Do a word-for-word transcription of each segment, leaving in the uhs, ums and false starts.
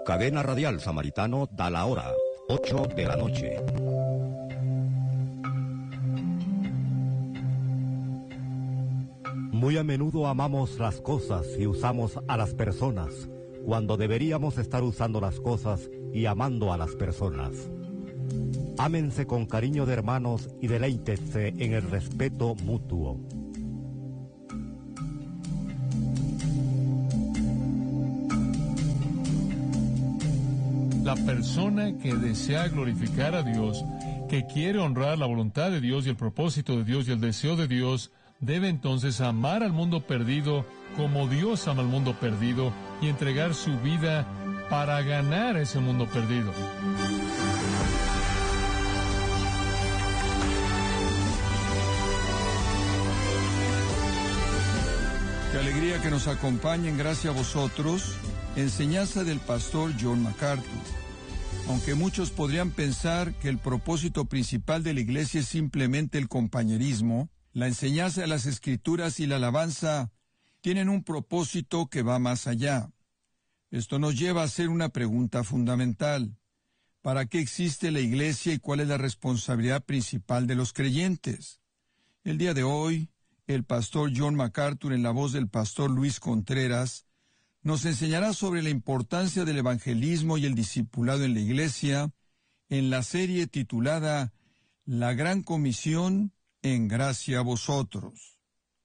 Cadena Radial Samaritano da la hora, ocho de la noche. Muy a menudo amamos las cosas y usamos a las personas, cuando deberíamos estar usando las cosas y amando a las personas. Ámense con cariño de hermanos y deleítense en el respeto mutuo. La persona que desea glorificar a Dios, que quiere honrar la voluntad de Dios y el propósito de Dios y el deseo de Dios, debe entonces amar al mundo perdido como Dios ama al mundo perdido y entregar su vida para ganar ese mundo perdido. Qué alegría que nos acompañen, gracias a vosotros, enseñanza del pastor John MacArthur. Aunque muchos podrían pensar que el propósito principal de la iglesia es simplemente el compañerismo, la enseñanza de las Escrituras y la alabanza tienen un propósito que va más allá. Esto nos lleva a hacer una pregunta fundamental. ¿Para qué existe la iglesia y cuál es la responsabilidad principal de los creyentes? El día de hoy, el pastor John MacArthur, en la voz del pastor Luis Contreras, nos enseñará sobre la importancia del evangelismo y el discipulado en la iglesia, en la serie titulada La Gran Comisión en gracia a vosotros.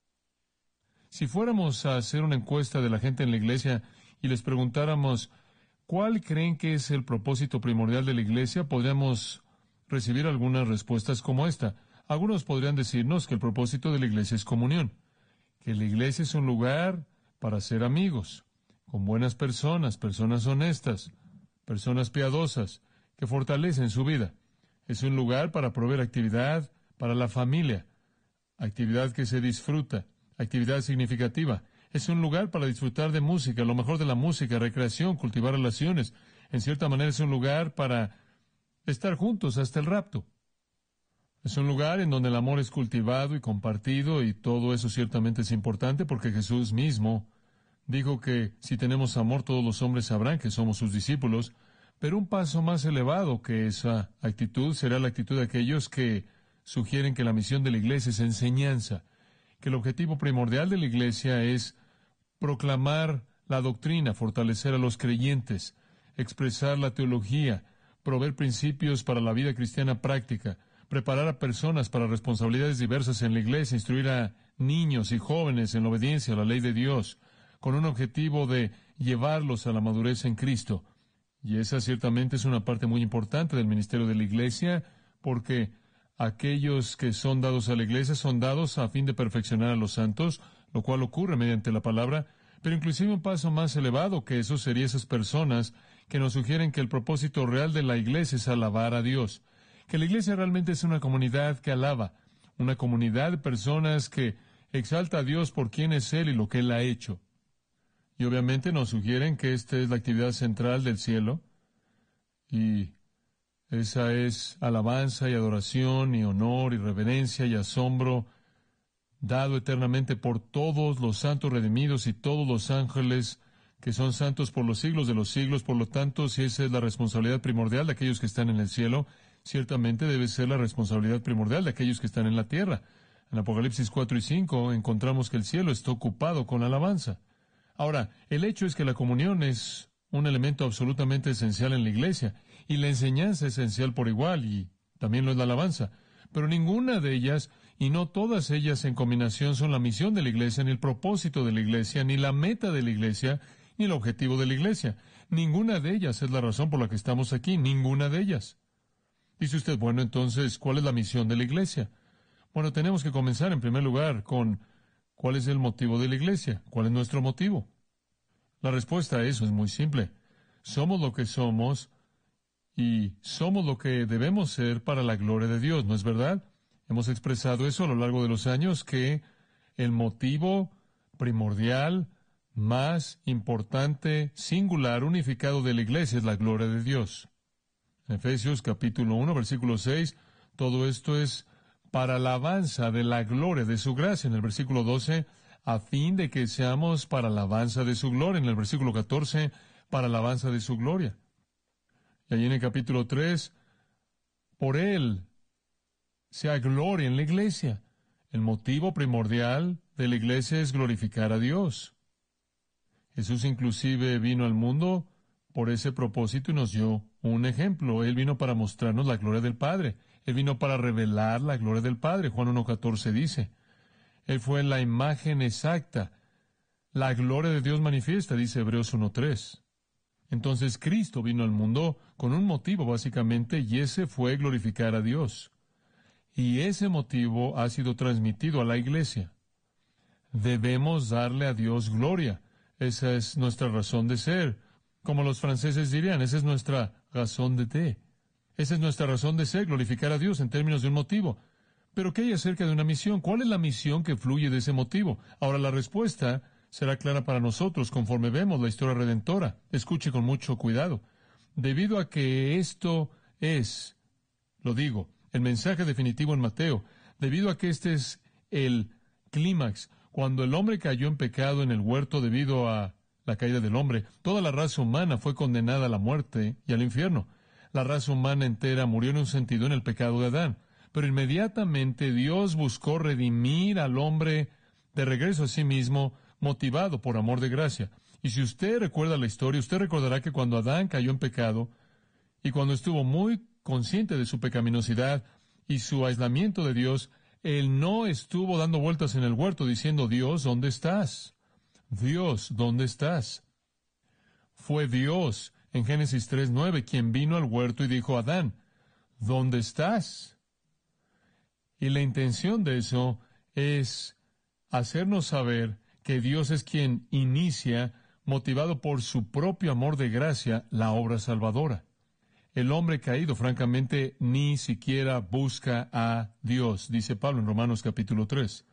Si fuéramos a hacer una encuesta de la gente en la iglesia y les preguntáramos ¿cuál creen que es el propósito primordial de la iglesia?, podríamos recibir algunas respuestas como esta. Algunos podrían decirnos que el propósito de la iglesia es comunión, que la iglesia es un lugar para ser amigos, con buenas personas, personas honestas, personas piadosas, que fortalecen su vida. Es un lugar para proveer actividad para la familia, actividad que se disfruta, actividad significativa. Es un lugar para disfrutar de música, lo mejor de la música, recreación, cultivar relaciones. En cierta manera es un lugar para estar juntos hasta el rapto. Es un lugar en donde el amor es cultivado y compartido, y todo eso ciertamente es importante porque Jesús mismo dijo que si tenemos amor todos los hombres sabrán que somos sus discípulos, pero un paso más elevado que esa actitud será la actitud de aquellos que sugieren que la misión de la iglesia es enseñanza, que el objetivo primordial de la iglesia es proclamar la doctrina, fortalecer a los creyentes, expresar la teología, proveer principios para la vida cristiana práctica, preparar a personas para responsabilidades diversas en la iglesia, instruir a niños y jóvenes en la obediencia a la ley de Dios, con un objetivo de llevarlos a la madurez en Cristo. Y esa ciertamente es una parte muy importante del ministerio de la iglesia, porque aquellos que son dados a la iglesia son dados a fin de perfeccionar a los santos, lo cual ocurre mediante la palabra, pero inclusive un paso más elevado que eso sería esas personas que nos sugieren que el propósito real de la iglesia es alabar a Dios, que la iglesia realmente es una comunidad que alaba, una comunidad de personas que exalta a Dios por quién es Él y lo que Él ha hecho. Y obviamente nos sugieren que esta es la actividad central del cielo, y esa es alabanza y adoración y honor y reverencia y asombro dado eternamente por todos los santos redimidos y todos los ángeles que son santos por los siglos de los siglos. Por lo tanto, si esa es la responsabilidad primordial de aquellos que están en el cielo, ciertamente debe ser la responsabilidad primordial de aquellos que están en la tierra. En Apocalipsis cuatro y cinco encontramos que el cielo está ocupado con alabanza. Ahora, el hecho es que la comunión es un elemento absolutamente esencial en la iglesia, y la enseñanza es esencial por igual, y también lo es la alabanza. Pero ninguna de ellas, y no todas ellas en combinación, son la misión de la iglesia, ni el propósito de la iglesia, ni la meta de la iglesia, ni el objetivo de la iglesia. Ninguna de ellas es la razón por la que estamos aquí, ninguna de ellas. Dice usted, bueno, entonces, ¿cuál es la misión de la iglesia? Bueno, tenemos que comenzar en primer lugar con ¿cuál es el motivo de la iglesia? ¿Cuál es nuestro motivo? La respuesta a eso es muy simple. Somos lo que somos y somos lo que debemos ser para la gloria de Dios, ¿no es verdad? Hemos expresado eso a lo largo de los años, que el motivo primordial, más importante, singular, unificado de la iglesia es la gloria de Dios. En Efesios capítulo uno, versículo seis, todo esto es para la alabanza de la gloria de su gracia. En el versículo doce, a fin de que seamos para la alabanza de su gloria. En el versículo catorce, para alabanza de su gloria. Y allí en el capítulo tres, por Él sea gloria en la iglesia. El motivo primordial de la iglesia es glorificar a Dios. Jesús inclusive vino al mundo por ese propósito y nos dio un ejemplo. Él vino para mostrarnos la gloria del Padre. Él vino para revelar la gloria del Padre. Juan uno catorce dice. Él fue la imagen exacta. La gloria de Dios manifiesta, dice Hebreos uno tres. Entonces Cristo vino al mundo con un motivo básicamente, y ese fue glorificar a Dios. Y ese motivo ha sido transmitido a la iglesia. Debemos darle a Dios gloria. Esa es nuestra razón de ser. Como los franceses dirían, esa es nuestra razón de té. Esa es nuestra razón de ser, glorificar a Dios en términos de un motivo. Pero ¿qué hay acerca de una misión? ¿Cuál es la misión que fluye de ese motivo? Ahora, la respuesta será clara para nosotros conforme vemos la historia redentora. Escuche con mucho cuidado. Debido a que esto es, lo digo, el mensaje definitivo en Mateo, debido a que este es el clímax, cuando el hombre cayó en pecado en el huerto debido a la caída del hombre, toda la raza humana fue condenada a la muerte y al infierno. La raza humana entera murió en un sentido en el pecado de Adán. Pero inmediatamente Dios buscó redimir al hombre de regreso a sí mismo, motivado por amor de gracia. Y si usted recuerda la historia, usted recordará que cuando Adán cayó en pecado, y cuando estuvo muy consciente de su pecaminosidad y su aislamiento de Dios, él no estuvo dando vueltas en el huerto diciendo, Dios, ¿dónde estás? Dios, ¿dónde estás? Fue Dios, en Génesis tres nueve, quien vino al huerto y dijo a Adán, ¿dónde estás? Y la intención de eso es hacernos saber que Dios es quien inicia, motivado por su propio amor de gracia, la obra salvadora. El hombre caído, francamente, ni siquiera busca a Dios, dice Pablo en Romanos capítulo tres.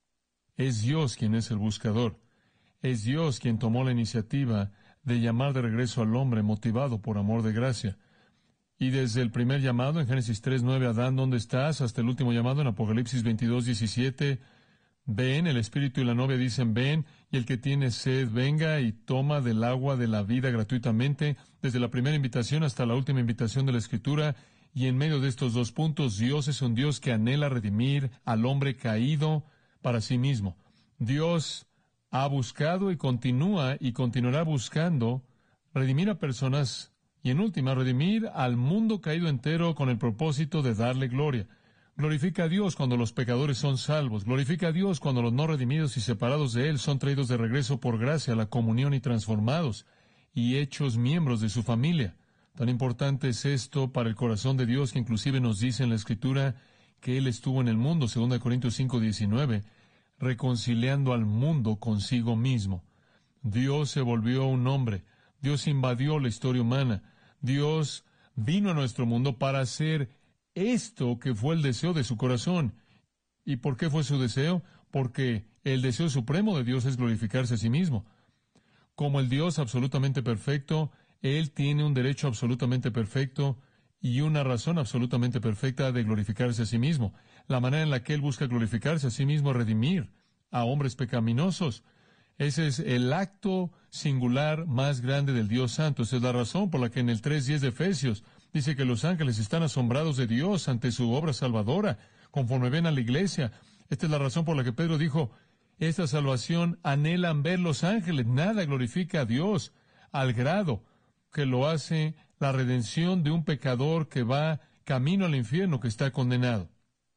Es Dios quien es el buscador. Es Dios quien tomó la iniciativa de llamar de regreso al hombre motivado por amor de gracia. Y desde el primer llamado en Génesis tres nueve, Adán, ¿dónde estás?, hasta el último llamado en Apocalipsis veintidós diecisiete, ven, el Espíritu y la novia dicen, ven, y el que tiene sed, venga y toma del agua de la vida gratuitamente, desde la primera invitación hasta la última invitación de la Escritura, y en medio de estos dos puntos, Dios es un Dios que anhela redimir al hombre caído para sí mismo. Dios ha buscado y continúa y continuará buscando redimir a personas y, en última, redimir al mundo caído entero con el propósito de darle gloria. Glorifica a Dios cuando los pecadores son salvos. Glorifica a Dios cuando los no redimidos y separados de Él son traídos de regreso por gracia a la comunión y transformados y hechos miembros de su familia. Tan importante es esto para el corazón de Dios que inclusive nos dice en la Escritura que Él estuvo en el mundo, segunda Corintios cinco diecinueve, reconciliando al mundo consigo mismo. Dios se volvió un hombre. Dios invadió la historia humana. Dios vino a nuestro mundo para hacer esto que fue el deseo de su corazón. ¿Y por qué fue su deseo? Porque el deseo supremo de Dios es glorificarse a sí mismo. Como el Dios absolutamente perfecto, Él tiene un derecho absolutamente perfecto y una razón absolutamente perfecta de glorificarse a sí mismo. La manera en la que Él busca glorificarse a sí mismo es redimir a hombres pecaminosos. Ese es el acto singular más grande del Dios Santo. Esa es la razón por la que en el tres diez de Efesios dice que los ángeles están asombrados de Dios ante su obra salvadora, conforme ven a la iglesia. Esta es la razón por la que Pedro dijo, esta salvación anhelan ver los ángeles. Nada glorifica a Dios al grado que lo hace la redención de un pecador que va camino al infierno, que está condenado.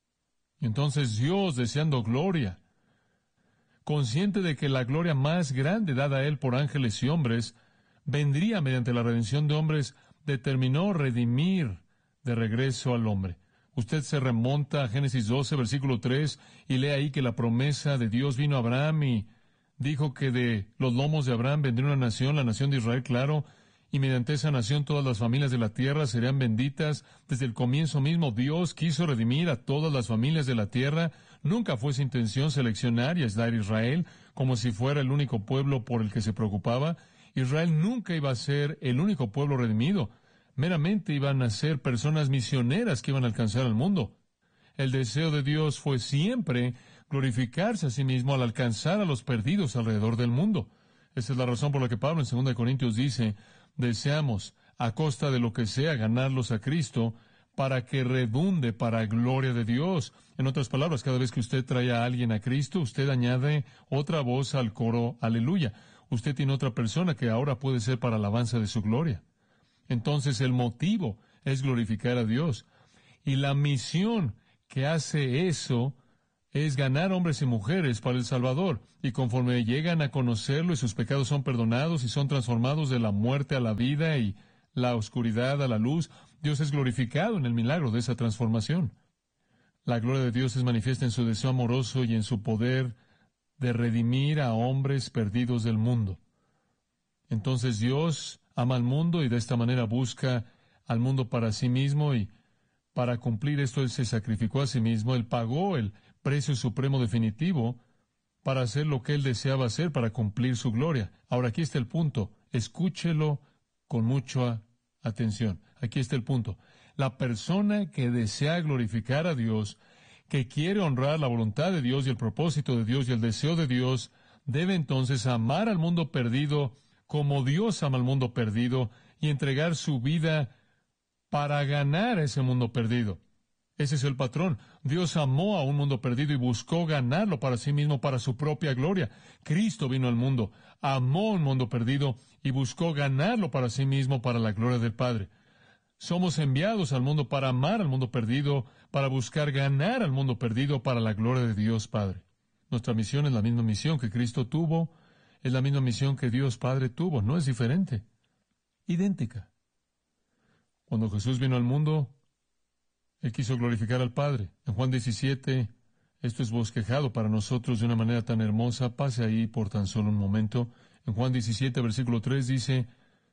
Y entonces Dios, deseando gloria, consciente de que la gloria más grande dada a Él por ángeles y hombres vendría mediante la redención de hombres, determinó redimir de regreso al hombre. Usted se remonta a Génesis doce, versículo tres, y lee ahí que la promesa de Dios vino a Abraham y dijo que de los lomos de Abraham vendría una nación, la nación de Israel, claro, y mediante esa nación todas las familias de la tierra serían benditas. Desde el comienzo mismo Dios quiso redimir a todas las familias de la tierra. Nunca fue su intención seleccionar y aislar a Israel como si fuera el único pueblo por el que se preocupaba. Israel nunca iba a ser el único pueblo redimido. Meramente iban a ser personas misioneras que iban a alcanzar al mundo. El deseo de Dios fue siempre glorificarse a sí mismo al alcanzar a los perdidos alrededor del mundo. Esa es la razón por la que Pablo en segunda de Corintios dice, deseamos, a costa de lo que sea, ganarlos a Cristo, para que redunde para gloria de Dios. En otras palabras, cada vez que usted trae a alguien a Cristo, usted añade otra voz al coro, aleluya. Usted tiene otra persona que ahora puede ser para alabanza de su gloria. Entonces el motivo es glorificar a Dios. Y la misión que hace eso es ganar hombres y mujeres para el Salvador. Y conforme llegan a conocerlo y sus pecados son perdonados y son transformados de la muerte a la vida y la oscuridad a la luz, Dios es glorificado en el milagro de esa transformación. La gloria de Dios es manifiesta en su deseo amoroso y en su poder de redimir a hombres perdidos del mundo. Entonces Dios ama al mundo y de esta manera busca al mundo para sí mismo, y para cumplir esto Él se sacrificó a sí mismo. Él pagó el precio supremo definitivo para hacer lo que Él deseaba hacer para cumplir su gloria. Ahora aquí está el punto. Escúchelo con mucha atención. Aquí está el punto. La persona que desea glorificar a Dios, que quiere honrar la voluntad de Dios y el propósito de Dios y el deseo de Dios, debe entonces amar al mundo perdido como Dios ama al mundo perdido y entregar su vida para ganar a ese mundo perdido. Ese es el patrón. Dios amó a un mundo perdido y buscó ganarlo para sí mismo, para su propia gloria. Cristo vino al mundo, amó a un mundo perdido y buscó ganarlo para sí mismo, para la gloria del Padre. Somos enviados al mundo para amar al mundo perdido, para buscar ganar al mundo perdido para la gloria de Dios Padre. Nuestra misión es la misma misión que Cristo tuvo, es la misma misión que Dios Padre tuvo, no es diferente, idéntica. Cuando Jesús vino al mundo, Él quiso glorificar al Padre. En Juan diecisiete, esto es bosquejado para nosotros de una manera tan hermosa. Pase ahí por tan solo un momento. En Juan diecisiete, versículo tres dice,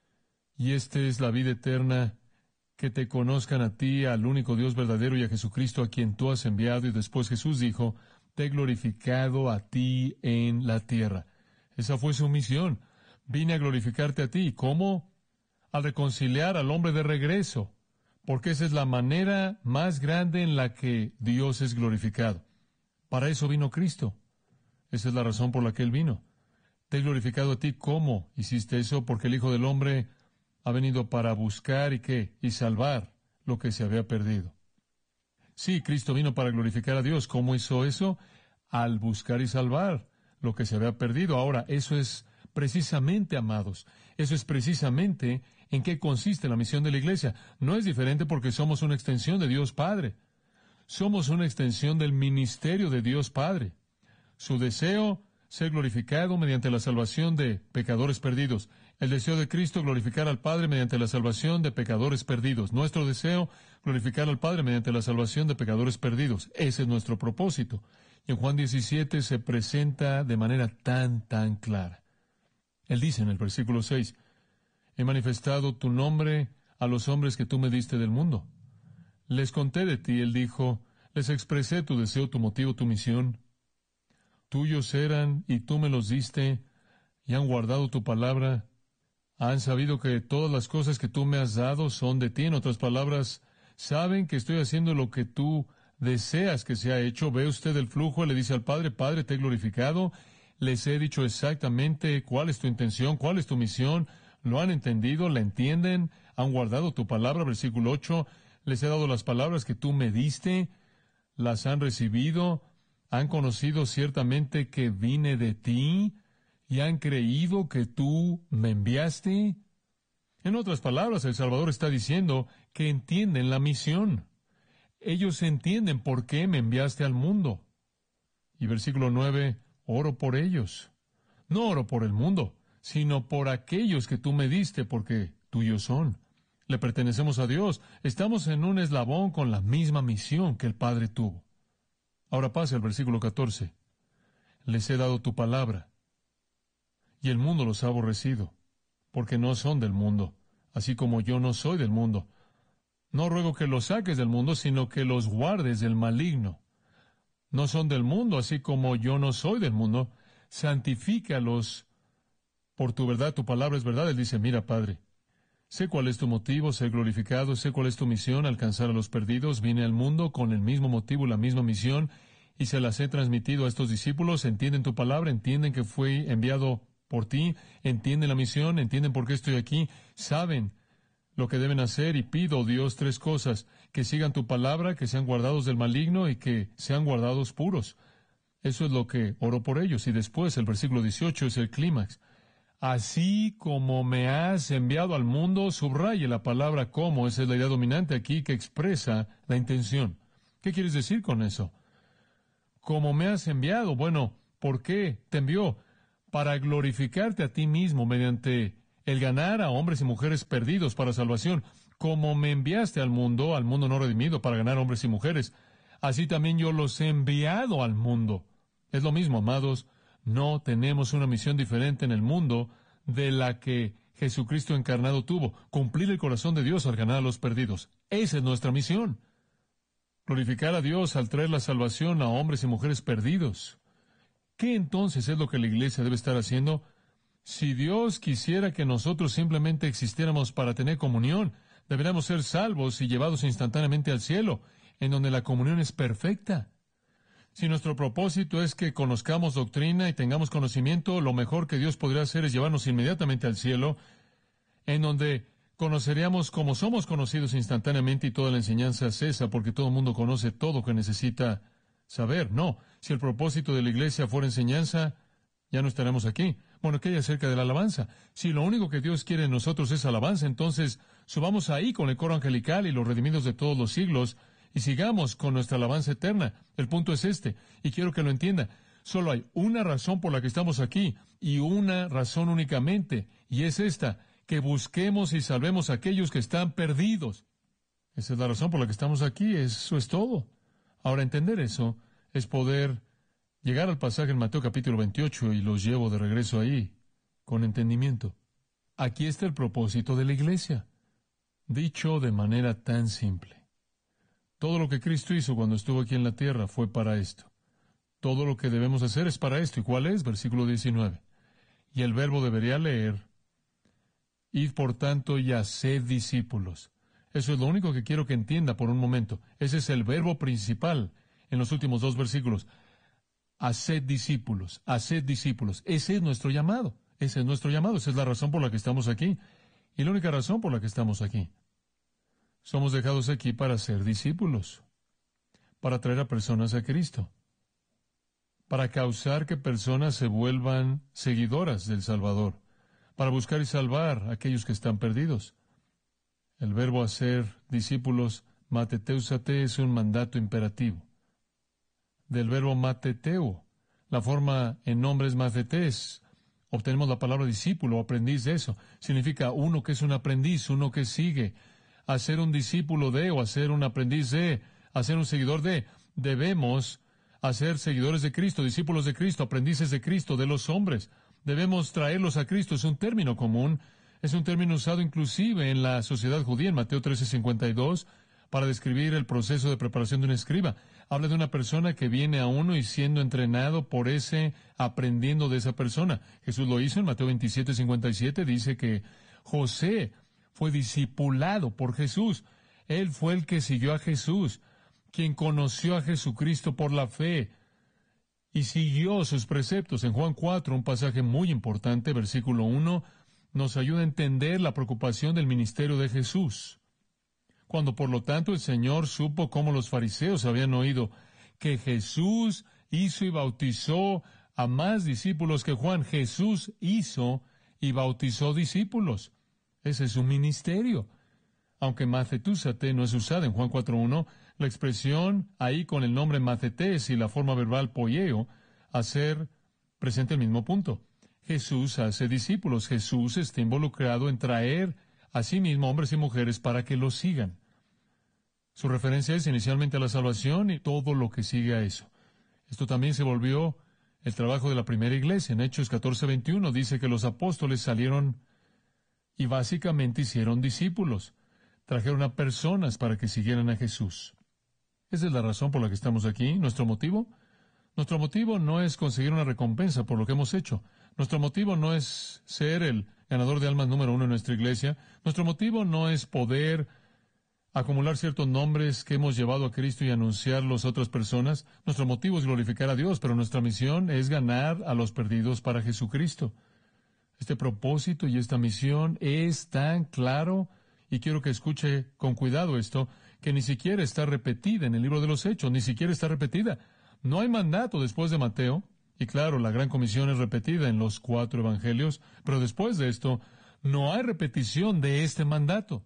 y esta es la vida eterna, que te conozcan a ti, al único Dios verdadero, y a Jesucristo a quien tú has enviado. Y después Jesús dijo, te he glorificado a ti en la tierra. Esa fue su misión. Vine a glorificarte a ti. ¿Cómo? Al reconciliar al hombre de regreso. Porque esa es la manera más grande en la que Dios es glorificado. Para eso vino Cristo. Esa es la razón por la que Él vino. Te he glorificado a ti. ¿Cómo hiciste eso? Porque el Hijo del Hombre ha venido para buscar y qué, y salvar lo que se había perdido. Sí, Cristo vino para glorificar a Dios. ¿Cómo hizo eso? Al buscar y salvar lo que se había perdido. Ahora, eso es precisamente, amados, eso es precisamente en qué consiste la misión de la iglesia. No es diferente porque somos una extensión de Dios Padre. Somos una extensión del ministerio de Dios Padre. Su deseo, ser glorificado mediante la salvación de pecadores perdidos. El deseo de Cristo, glorificar al Padre mediante la salvación de pecadores perdidos. Nuestro deseo, glorificar al Padre mediante la salvación de pecadores perdidos. Ese es nuestro propósito. Y en Juan diecisiete se presenta de manera tan, tan clara. Él dice en el versículo seis, he manifestado tu nombre a los hombres que tú me diste del mundo. Les conté de ti, él dijo, les expresé tu deseo, tu motivo, tu misión. Tuyos eran y tú me los diste y han guardado tu palabra. Han sabido que todas las cosas que tú me has dado son de ti. En otras palabras, saben que estoy haciendo lo que tú deseas que sea hecho. ¿Ve usted el flujo? Le dice al Padre, Padre, te he glorificado. Les he dicho exactamente cuál es tu intención, cuál es tu misión. Lo han entendido, la entienden, han guardado tu palabra. Versículo ocho, les he dado las palabras que tú me diste, las han recibido, han conocido ciertamente que vine de ti y han creído que tú me enviaste. En otras palabras, el Salvador está diciendo que entienden la misión. Ellos entienden por qué me enviaste al mundo. Y versículo nueve, oro por ellos. No oro por el mundo, sino por aquellos que tú me diste, porque tuyos son. Le pertenecemos a Dios. Estamos en un eslabón con la misma misión que el Padre tuvo. Ahora pase al versículo catorce. Les he dado tu palabra, y el mundo los ha aborrecido, porque no son del mundo, así como yo no soy del mundo. No ruego que los saques del mundo, sino que los guardes del maligno. No son del mundo, así como yo no soy del mundo. Santifícalos por tu verdad, tu palabra es verdad. Él dice, mira, Padre, sé cuál es tu motivo, ser glorificado, sé cuál es tu misión, alcanzar a los perdidos. Vine al mundo con el mismo motivo, la misma misión, y se las he transmitido a estos discípulos. Entienden tu palabra, entienden que fui enviado por ti, entienden la misión, entienden por qué estoy aquí, saben lo que deben hacer y pido, Dios, tres cosas: que sigan tu palabra, que sean guardados del maligno y que sean guardados puros. Eso es lo que oro por ellos. Y después el versículo dieciocho es el clímax. Así como me has enviado al mundo, subraye la palabra como, esa es la idea dominante aquí que expresa la intención. ¿Qué quieres decir con eso? Como me has enviado, bueno, ¿por qué te envió? Para glorificarte a ti mismo mediante el ganar a hombres y mujeres perdidos para salvación. Como me enviaste al mundo, al mundo no redimido, para ganar hombres y mujeres, así también yo los he enviado al mundo. Es lo mismo, amados. No tenemos una misión diferente en el mundo de la que Jesucristo encarnado tuvo: cumplir el corazón de Dios al ganar a los perdidos. Esa es nuestra misión. Glorificar a Dios al traer la salvación a hombres y mujeres perdidos. ¿Qué entonces es lo que la iglesia debe estar haciendo? Si Dios quisiera que nosotros simplemente existiéramos para tener comunión, deberíamos ser salvos y llevados instantáneamente al cielo, en donde la comunión es perfecta. Si nuestro propósito es que conozcamos doctrina y tengamos conocimiento, lo mejor que Dios podría hacer es llevarnos inmediatamente al cielo, en donde conoceríamos como somos conocidos instantáneamente y toda la enseñanza cesa, porque todo el mundo conoce todo lo que necesita saber. No, si el propósito de la iglesia fuera enseñanza, ya no estaremos aquí. Bueno, ¿qué hay acerca de la alabanza? Si lo único que Dios quiere en nosotros es alabanza, entonces subamos ahí con el coro angelical y los redimidos de todos los siglos, y sigamos con nuestra alabanza eterna. El punto es este, y quiero que lo entienda. Solo hay una razón por la que estamos aquí, y una razón únicamente, y es esta: que busquemos y salvemos a aquellos que están perdidos. Esa es la razón por la que estamos aquí, eso es todo. Ahora, entender eso es poder llegar al pasaje en Mateo capítulo veintiocho, y los llevo de regreso ahí, con entendimiento. Aquí está el propósito de la iglesia, dicho de manera tan simple. Todo lo que Cristo hizo cuando estuvo aquí en la tierra fue para esto. Todo lo que debemos hacer es para esto. ¿Y cuál es? Versículo diecinueve. Y el verbo debería leer: id por tanto y haced discípulos. Eso es lo único que quiero que entienda por un momento. Ese es el verbo principal en los últimos dos versículos. Haced discípulos, haced discípulos. Ese es nuestro llamado. Ese es nuestro llamado. Esa es la razón por la que estamos aquí. Y la única razón por la que estamos aquí. Somos dejados aquí para ser discípulos, para traer a personas a Cristo, para causar que personas se vuelvan seguidoras del Salvador, para buscar y salvar a aquellos que están perdidos. El verbo hacer discípulos, mateteusate, es un mandato imperativo. Del verbo mateteo, la forma en nombre es matetes. Obtenemos la palabra discípulo o aprendiz de eso. Significa uno que es un aprendiz, uno que sigue. Hacer un discípulo de, o hacer un aprendiz de, hacer un seguidor de. Debemos hacer seguidores de Cristo, discípulos de Cristo, aprendices de Cristo, de los hombres. Debemos traerlos a Cristo. Es un término común. Es un término usado inclusive en la sociedad judía, en Mateo trece cincuenta y dos, para describir el proceso de preparación de un escriba. Habla de una persona que viene a uno y siendo entrenado por ese, aprendiendo de esa persona. Jesús lo hizo en Mateo veintisiete cincuenta y siete, dice que José fue discipulado por Jesús. Él fue el que siguió a Jesús, quien conoció a Jesucristo por la fe y siguió sus preceptos. En Juan cuatro, un pasaje muy importante, versículo uno, nos ayuda a entender la preocupación del ministerio de Jesús. Cuando por lo tanto el Señor supo cómo los fariseos habían oído que Jesús hizo y bautizó a más discípulos que Juan, Jesús hizo y bautizó discípulos. Ese es su ministerio. Aunque matetúsate no es usada en Juan cuatro uno, la expresión ahí con el nombre matetes y la forma verbal poieo, hacer, presenta el mismo punto. Jesús hace discípulos. Jesús está involucrado en traer a sí mismo hombres y mujeres para que lo sigan. Su referencia es inicialmente a la salvación y todo lo que sigue a eso. Esto también se volvió el trabajo de la primera iglesia. En Hechos catorce veintiuno dice que los apóstoles salieron y básicamente hicieron discípulos. Trajeron a personas para que siguieran a Jesús. Esa es la razón por la que estamos aquí. ¿Nuestro motivo? Nuestro motivo no es conseguir una recompensa por lo que hemos hecho. Nuestro motivo no es ser el ganador de almas número uno en nuestra iglesia. Nuestro motivo no es poder acumular ciertos nombres que hemos llevado a Cristo y anunciarlos a otras personas. Nuestro motivo es glorificar a Dios, pero nuestra misión es ganar a los perdidos para Jesucristo. Este propósito y esta misión es tan claro, y quiero que escuche con cuidado esto, que ni siquiera está repetida en el libro de los Hechos, ni siquiera está repetida. No hay mandato después de Mateo, y claro, la gran comisión es repetida en los cuatro evangelios, pero después de esto, no hay repetición de este mandato.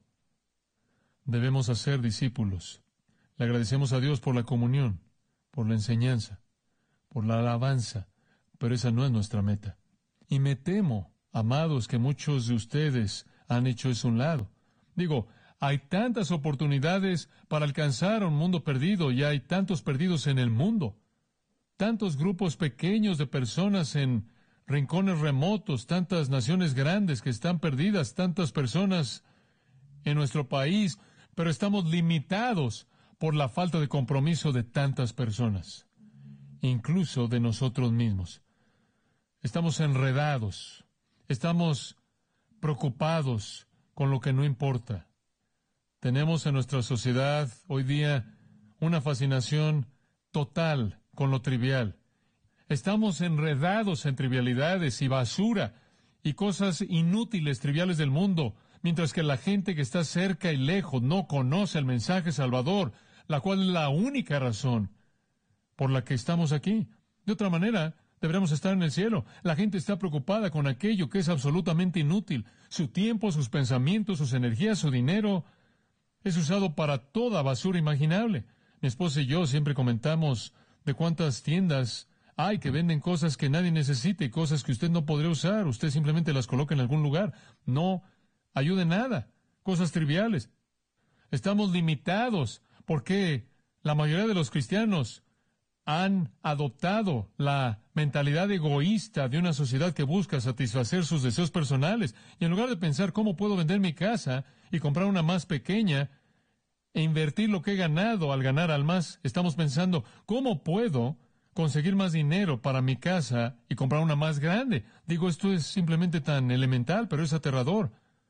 Debemos hacer discípulos. Le agradecemos a Dios por la comunión, por la enseñanza, por la alabanza, pero esa no es nuestra meta. Y me temo, amados, que muchos de ustedes han hecho eso a un lado. Digo, hay tantas oportunidades para alcanzar a un mundo perdido y hay tantos perdidos en el mundo. Tantos grupos pequeños de personas en rincones remotos, tantas naciones grandes que están perdidas, tantas personas en nuestro país, pero estamos limitados por la falta de compromiso de tantas personas, incluso de nosotros mismos. Estamos enredados, estamos preocupados con lo que no importa. Tenemos en nuestra sociedad hoy día una fascinación total con lo trivial. Estamos enredados en trivialidades y basura y cosas inútiles, triviales del mundo, mientras que la gente que está cerca y lejos no conoce el mensaje salvador, la cual es la única razón por la que estamos aquí. De otra manera, deberíamos estar en el cielo. La gente está preocupada con aquello que es absolutamente inútil. Su tiempo, sus pensamientos, sus energías, su dinero es usado para toda basura imaginable. Mi esposa y yo siempre comentamos de cuántas tiendas hay que venden cosas que nadie necesita y cosas que usted no podría usar. Usted simplemente las coloca en algún lugar. No ayuda en nada. Cosas triviales. Estamos limitados porque la mayoría de los cristianos han adoptado la mentalidad egoísta de una sociedad que busca satisfacer sus deseos personales. Y en lugar de pensar cómo puedo vender mi casa y comprar una más pequeña e invertir lo que he ganado al ganar al más, estamos pensando cómo puedo conseguir más dinero para mi casa y comprar una más grande. Digo, esto es simplemente tan elemental, pero es aterrador.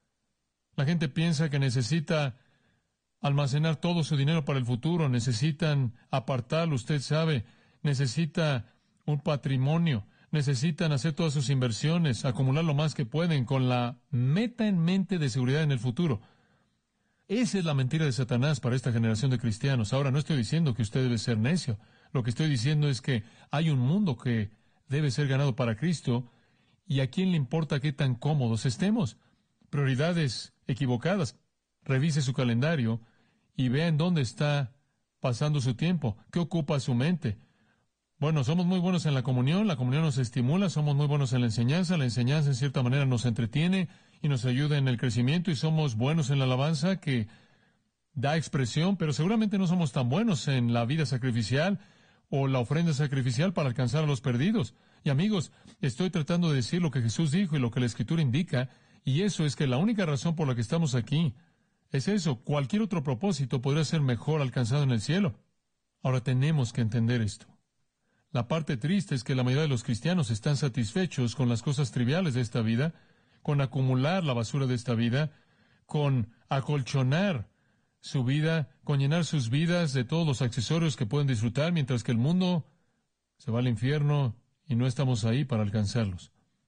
La gente piensa que necesita almacenar todo su dinero para el futuro, necesitan apartarlo, usted sabe, necesita un patrimonio, necesitan hacer todas sus inversiones, acumular lo más que pueden con la meta en mente de seguridad en el futuro. Esa es la mentira de Satanás para esta generación de cristianos. Ahora, no estoy diciendo que usted debe ser necio. Lo que estoy diciendo es que hay un mundo que debe ser ganado para Cristo, y a quién le importa qué tan cómodos estemos. Prioridades equivocadas. Revise su calendario y vea en dónde está pasando su tiempo, qué ocupa su mente. Bueno, somos muy buenos en la comunión, la comunión nos estimula, somos muy buenos en la enseñanza, la enseñanza en cierta manera nos entretiene y nos ayuda en el crecimiento, y somos buenos en la alabanza que da expresión, pero seguramente no somos tan buenos en la vida sacrificial o la ofrenda sacrificial para alcanzar a los perdidos. Y amigos, estoy tratando de decir lo que Jesús dijo y lo que la Escritura indica, y eso es que la única razón por la que estamos aquí es eso. Cualquier otro propósito podría ser mejor alcanzado en el cielo. Ahora tenemos que entender esto. La parte triste es que la mayoría de los cristianos están satisfechos con las cosas triviales de esta vida, con acumular la basura de esta vida, con acolchonar su vida, con llenar sus vidas de todos los accesorios que pueden disfrutar, mientras que el mundo se va al infierno y no estamos ahí para alcanzarlos.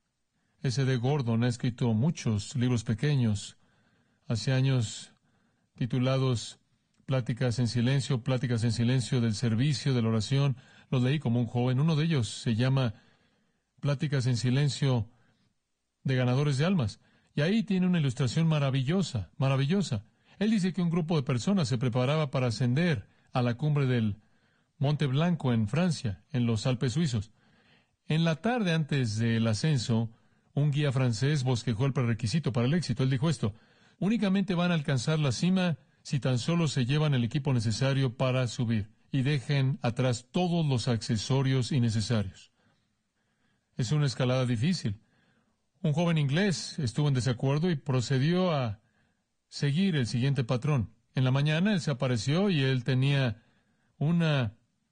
S D Gordon ha escrito muchos libros pequeños, hace años, titulados Pláticas en silencio, Pláticas en silencio del servicio, de la oración. Los leí como un joven. Uno de ellos se llama Pláticas en silencio de ganadores de almas. Y ahí tiene una ilustración maravillosa, maravillosa. Él dice que un grupo de personas se preparaba para ascender a la cumbre del Monte Blanco en Francia, en los Alpes suizos. En la tarde antes del ascenso, un guía francés bosquejó el prerequisito para el éxito. Él dijo esto: únicamente van a alcanzar la cima si tan solo se llevan el equipo necesario para subir y dejen atrás todos los accesorios innecesarios. Es una escalada difícil. Un joven inglés estuvo en desacuerdo y procedió a seguir el siguiente patrón. En la mañana él se apareció y él tenía una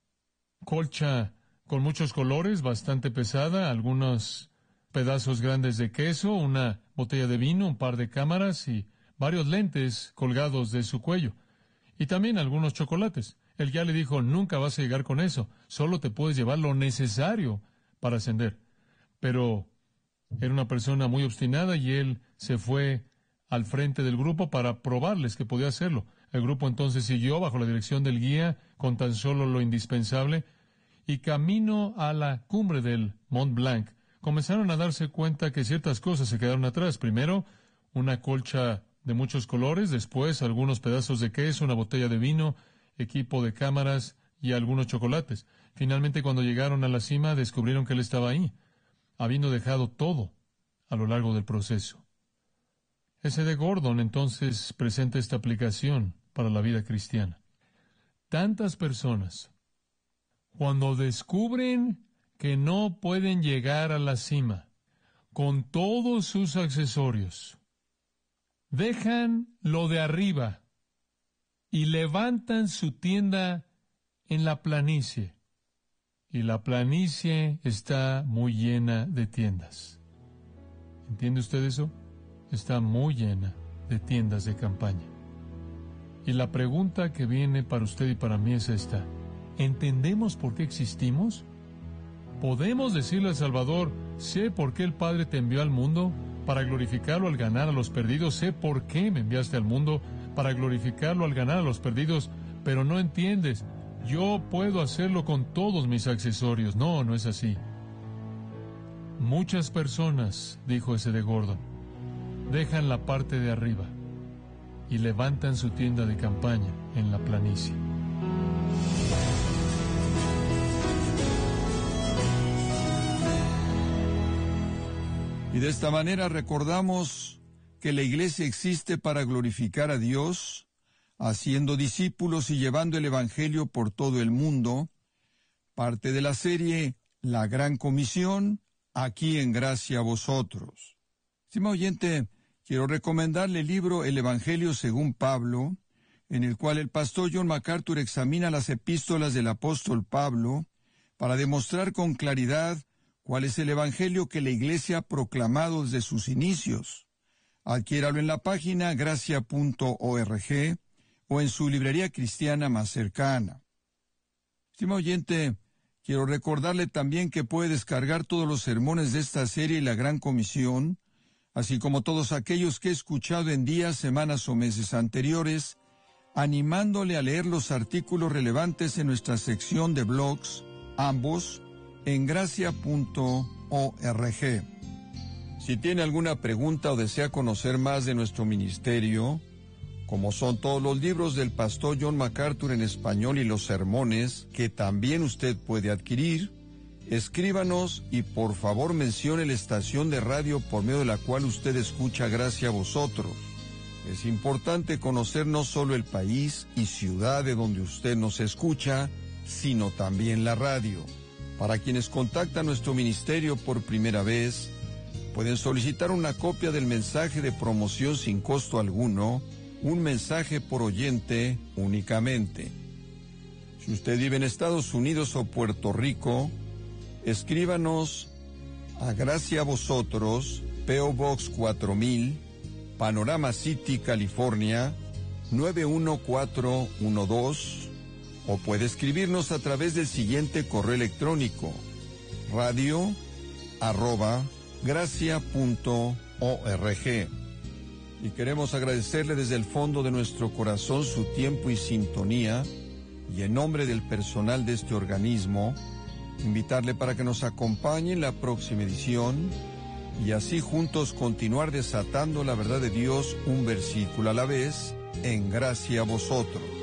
colcha con muchos colores, bastante pesada, algunos pedazos grandes de queso, una botella de vino, un par de cámaras y varios lentes colgados de su cuello. Y también algunos chocolates. El guía le dijo: nunca vas a llegar con eso, solo te puedes llevar lo necesario para ascender. Pero Era una persona muy obstinada y él se fue al frente del grupo para probarles que podía hacerlo. El grupo entonces siguió bajo la dirección del guía con tan solo lo indispensable y camino a la cumbre del Mont Blanc comenzaron a darse cuenta que ciertas cosas se quedaron atrás. Primero, una colcha de muchos colores, después algunos pedazos de queso, una botella de vino, equipo de cámaras y algunos chocolates. Finalmente, cuando llegaron a la cima, descubrieron que él estaba ahí, habiendo dejado todo a lo largo del proceso. S D Gordon entonces presenta esta aplicación para la vida cristiana. Tantas personas, cuando descubren que no pueden llegar a la cima con todos sus accesorios, dejan lo de arriba y levantan su tienda en la planicie. Y la planicie está muy llena de tiendas. ¿Entiende usted eso? Está muy llena de tiendas de campaña. Y la pregunta que viene para usted y para mí es esta. ¿Entendemos por qué existimos? ¿Podemos decirle al Salvador, sé por qué el Padre te envió al mundo, para glorificarlo al ganar a los perdidos? Sé por qué me enviaste al mundo, para glorificarlo al ganar a los perdidos, pero no entiendes. Yo puedo hacerlo con todos mis accesorios. No, no es así. Muchas personas, dijo S D Gordon, dejan la parte de arriba y levantan su tienda de campaña en la planicie. Y de esta manera recordamos que la iglesia existe para glorificar a Dios, haciendo discípulos y llevando el Evangelio por todo el mundo, parte de la serie La Gran Comisión, aquí en Gracia a Vosotros. Estimado oyente, quiero recomendarle el libro El Evangelio según Pablo, en el cual el pastor John MacArthur examina las epístolas del apóstol Pablo para demostrar con claridad cuál es el Evangelio que la Iglesia ha proclamado desde sus inicios. Adquiéralo en la página gracia punto org o en su librería cristiana más cercana. Estimado oyente, quiero recordarle también que puede descargar todos los sermones de esta serie y la Gran Comisión, así como todos aquellos que he escuchado en días, semanas o meses anteriores, animándole a leer los artículos relevantes en nuestra sección de blogs, ambos en gracia punto org. Si tiene alguna pregunta o desea conocer más de nuestro ministerio, como son todos los libros del pastor John MacArthur en español y los sermones, que también usted puede adquirir, escríbanos y por favor mencione la estación de radio por medio de la cual usted escucha Gracia a Vosotros. Es importante conocer no solo el país y ciudad de donde usted nos escucha, sino también la radio. Para quienes contactan nuestro ministerio por primera vez, pueden solicitar una copia del mensaje de promoción sin costo alguno, un mensaje por oyente únicamente. Si usted vive en Estados Unidos o Puerto Rico, escríbanos a Gracia a Vosotros, P O Box cuatro mil, Panorama City, California, nueve uno cuatro uno dos, o puede escribirnos a través del siguiente correo electrónico, radio arroba gracia punto org. Y queremos agradecerle desde el fondo de nuestro corazón su tiempo y sintonía, y en nombre del personal de este organismo, invitarle para que nos acompañe en la próxima edición, y así juntos continuar desatando la verdad de Dios un versículo a la vez, en Gracia a Vosotros.